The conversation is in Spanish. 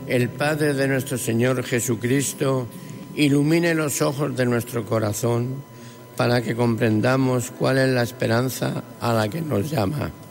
el Padre de nuestro Señor Jesucristo ilumine los ojos de nuestro corazón para que comprendamos cuál es la esperanza a la que nos llama.